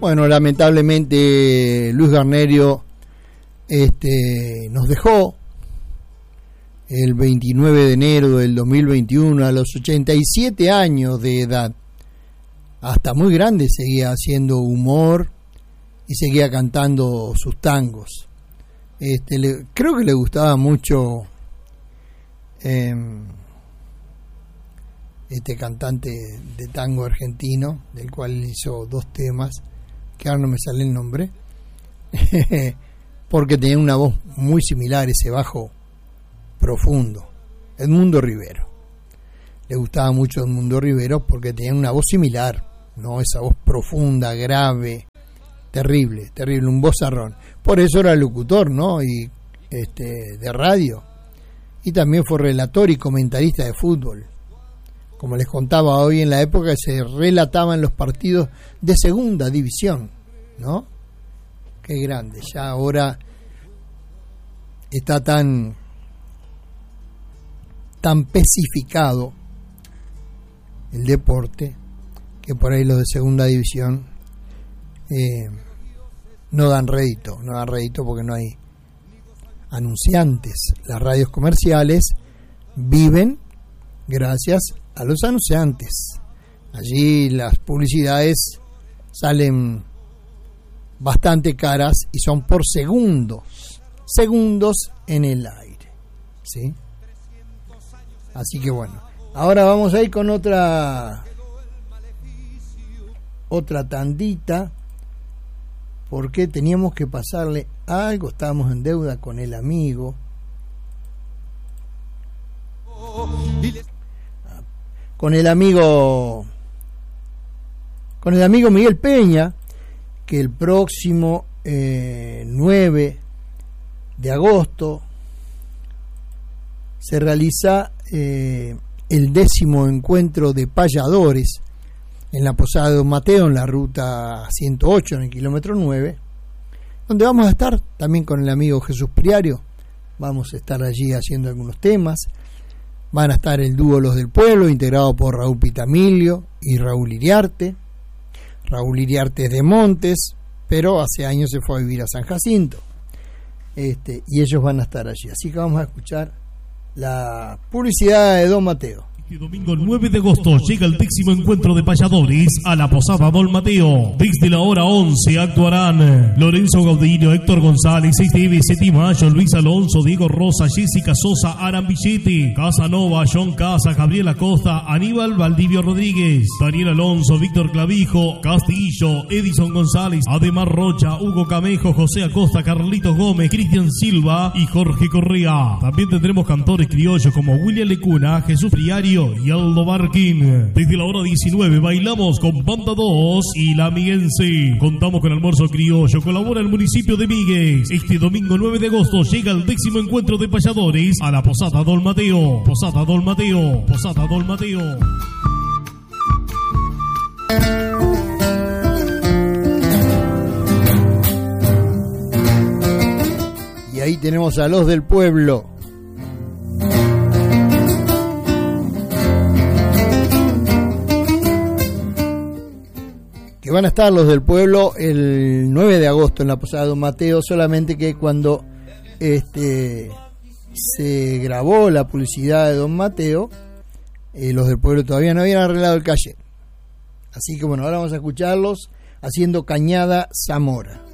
Bueno, lamentablemente Luis Garnerio nos dejó el 29 de enero del 2021 a los 87 años de edad. Hasta muy grande seguía haciendo humor y seguía cantando sus tangos. Creo que le gustaba mucho este cantante de tango argentino, del cual hizo 2 temas, que ahora no me sale el nombre, porque tenía una voz muy similar, ese bajo profundo. Edmundo Rivero. Le gustaba mucho Edmundo Rivero porque tenía una voz similar, ¿no? Esa voz profunda, grave, terrible, un vozarrón. Por eso era locutor, ¿no? Y de radio. Y también fue relator y comentarista de fútbol. Como les contaba, hoy en la época se relataban los partidos de segunda división, ¿no? Qué grande, ya ahora está tan especificado el deporte que por ahí los de segunda división no dan rédito porque no hay anunciantes. Las radios comerciales viven gracias a los anunciantes. Allí las publicidades salen bastante caras y son por segundos en el aire, ¿sí? Así que bueno, ahora vamos a ir con otra tandita, porque teníamos que pasarle algo, estábamos en deuda con el amigo Miguel Peña, que el próximo 9 de agosto se realiza el 10º encuentro de payadores en la Posada de Don Mateo, en la ruta 108, en el kilómetro 9, donde vamos a estar también con el amigo Jesús Priario. Vamos a estar allí haciendo algunos temas. Van a estar el dúo Los del Pueblo, integrado por Raúl Pitamilio y Raúl Iriarte. Raúl Iriarte es de Montes, pero hace años se fue a vivir a San Jacinto. Y ellos van a estar allí. Así que vamos a escuchar la publicidad de Don Mateo. Este domingo 9 de agosto llega el 10º encuentro de payadores a la Posada Don Mateo. Desde la hora 11 actuarán Lorenzo Gaudino, Héctor González, Esteve, Seti Mayo, Luis Alonso, Diego Rosa, Jessica Sosa, Aran Villete, Casanova, John Casa, Gabriel Acosta, Aníbal Valdivio Rodríguez, Daniel Alonso, Víctor Clavijo, Castillo, Edison González, Ademar Rocha, Hugo Camejo, José Acosta, Carlitos Gómez, Cristian Silva y Jorge Correa. También tendremos cantores criollos como William Lecuna, Jesús Priario y Aldo Barquín. Desde la hora 19 bailamos con Banda 2 y La Miguense. Contamos con almuerzo criollo. Colabora el municipio de Migues. Este domingo 9 de agosto llega el 10º encuentro de payadores a la Posada Don Mateo. Posada Don Mateo. Posada Don Mateo. Y ahí tenemos a Los del Pueblo. Que van a estar Los del Pueblo el 9 de agosto en la Posada Don Mateo, solamente que cuando se grabó la publicidad de Don Mateo, Los del Pueblo todavía no habían arreglado el calle. Así que bueno, ahora vamos a escucharlos haciendo Cañada Zamora.